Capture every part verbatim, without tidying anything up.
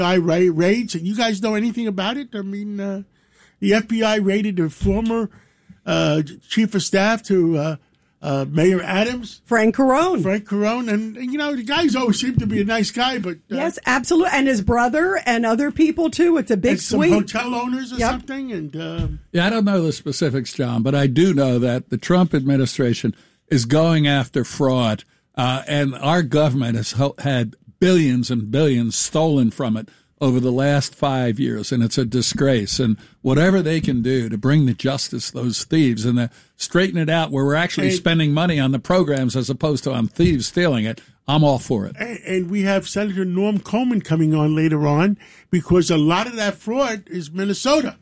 I raids, and you guys know anything about it? I mean, uh, the F B I raided the former uh, chief of staff to uh, uh, Mayor Adams, Frank Carone. Frank Carone, and, and you know the guy's always seemed to be a nice guy, but uh, yes, absolutely, and his brother and other people too. It's a big and some suite. hotel owners or yep. something, and uh, yeah, I don't know the specifics, John, but I do know that the Trump administration is going after fraud, uh, and our government has ho- had billions and billions stolen from it over the last five years, and it's a disgrace. And whatever they can do to bring to justice those thieves and to straighten it out where we're actually and, spending money on the programs as opposed to on thieves stealing it, I'm all for it. And, and we have Senator Norm Coleman coming on later on because a lot of that fraud is Minnesota.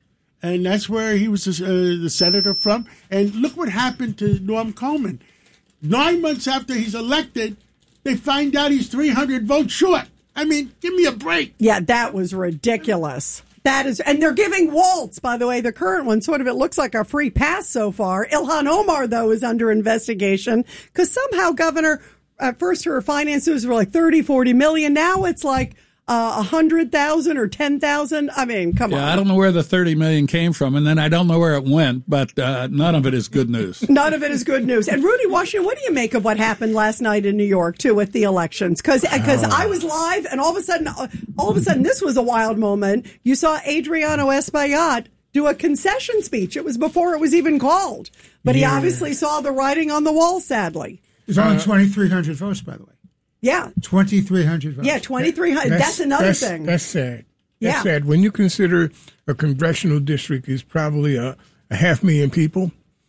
And that's where he was uh, the senator from. And look what happened to Norm Coleman. Nine months after he's elected, they find out he's three hundred votes short. I mean, give me a break. Yeah, that was ridiculous. That is, and they're giving Waltz, by the way, the current one, sort of, it looks like a free pass so far. Ilhan Omar, though, is under investigation because somehow Governor, at first her finances were like thirty, forty million. Now it's like uh, one hundred thousand or ten thousand. I mean, come yeah, on. I don't know where the thirty million came from, and then I don't know where it went, but uh, none of it is good news. None of it is good news. And Rudy Washington, what do you make of what happened last night in New York, too, with the elections? Because because I was live, and all of a sudden, all of a sudden, this was a wild moment. You saw Adriano Espaillat do a concession speech. It was before it was even called. But yeah. He obviously sasaw the writing on the wall, sadly. There's only uh, twenty-three hundred votes, by the way. Yeah. twenty-three hundred votes. Yeah, twenty-three hundred. That's, that's another that's, thing. That's sad. Yeah. That's sad. When you consider a congressional district is probably a, a half million people,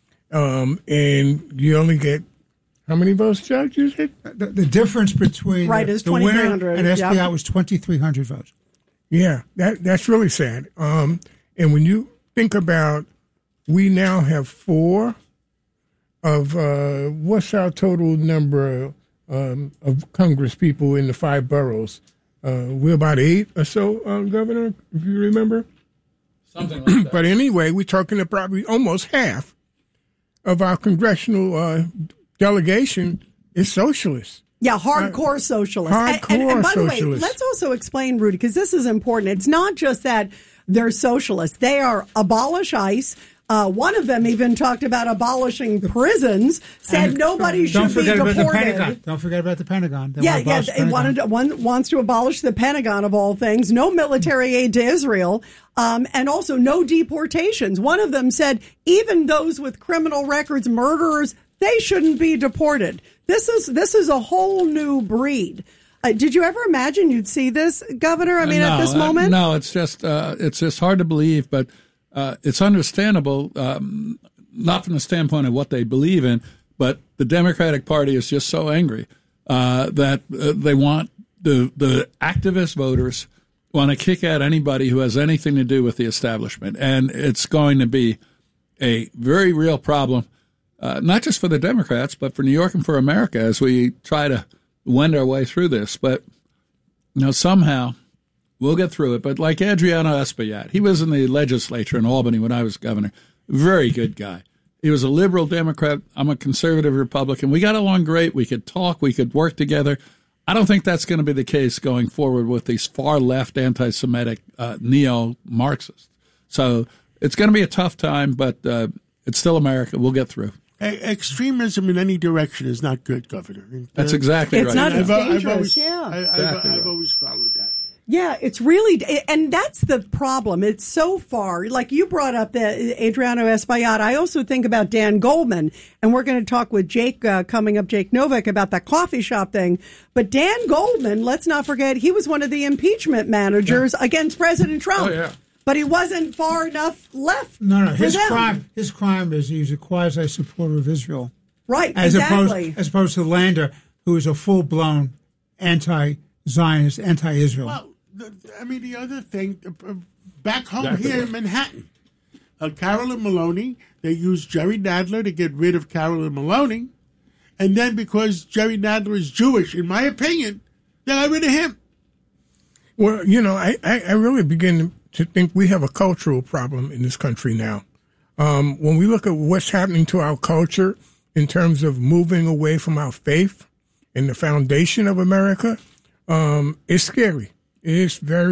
um, and you only get how many votes, Judge? You said? The, the difference between right, the, is the winner and S B I yep. was twenty-three hundred votes. Yeah, that that's really sad. Um, and when you think about, we now have four of uh, what's our total number um, of Congress people in the five boroughs? Uh, we're about eight or so, uh, Governor, if you remember. Something like that. But anyway, we're talking about probably almost half of our congressional uh, delegation is socialists. Yeah, hardcore uh, socialists. Hardcore and, and, and by socialists. the way, let's also explain, Rudy, because this is important. It's not just that they're socialists. They are abolish ICE. Uh, one of them even talked about abolishing prisons, said and nobody should be deported. About the Pentagon. Don't forget about the Pentagon. They yeah, yeah. They wanted to, one wants to abolish the Pentagon, of all things. No military aid to Israel, um, and also no deportations. One of them said even those with criminal records, murderers, they shouldn't be deported. This is this is a whole new breed. Uh, did you ever imagine you'd see this, Governor? I mean, uh, no, at this moment, uh, no. It's just uh, it's just hard to believe, but. Uh, it's understandable, um, not from the standpoint of what they believe in, but the Democratic Party is just so angry uh, that uh, they want the the activist voters want to kick out anybody who has anything to do with the establishment, and it's going to be a very real problem, uh, not just for the Democrats, but for New York and for America as we try to wend our way through this. But you know, somehow. We'll get through it. But like Adriano Espaillat, he was in the legislature in Albany when I was governor. Very good guy. He was a liberal Democrat. I'm a conservative Republican. We got along great. We could talk. We could work together. I don't think that's going to be the case going forward with these far-left anti-Semitic uh, neo-Marxists. So it's going to be a tough time, but uh, it's still America. We'll get through. Extremism in any direction is not good, Governor. That's exactly it's right. It's not I've, dangerous, I've always, yeah. I, I've, exactly I've right. always followed that. Yeah, it's really, and that's the problem. It's so far, like you brought up the Adriano Espaillat. I also think about Dan Goldman, and we're going to talk with Jake uh, coming up, Jake Novak, about that coffee shop thing. But Dan Goldman, let's not forget, he was one of the impeachment managers yeah. against President Trump. Oh, yeah. But he wasn't far enough left. No, no, his them. crime, his crime is he's a quasi supporter of Israel. Right, as exactly. Opposed, as opposed to Lander, who is a full-blown anti-Zionist, anti-Israel. Well, the, I mean, the other thing, uh, back home exactly. here in Manhattan, uh, Carolyn Maloney, they used Jerry Nadler to get rid of Carolyn Maloney. And then because Jerry Nadler is Jewish, in my opinion, they got rid of him. Well, you know, I, I, I really begin to think we have a cultural problem in this country now. Um, when we look at what's happening to our culture in terms of moving away from our faith and the foundation of America, um, it's scary. It's very